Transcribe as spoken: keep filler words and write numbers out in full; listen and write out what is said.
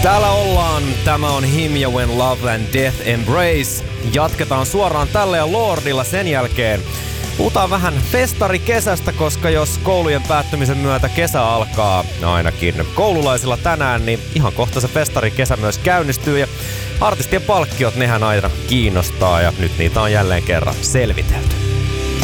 Täällä ollaan. Tämä on Him ja When Love and Death Embrace. Jatketaan suoraan tälle ja Lordilla sen jälkeen. Puhutaan vähän festarikesästä, koska jos koulujen päättymisen myötä kesä alkaa, ainakin koululaisilla tänään, niin ihan kohta se festarikesä myös käynnistyy. Ja artistien palkkiot, nehän aina kiinnostaa ja nyt niitä on jälleen kerran selvitelty.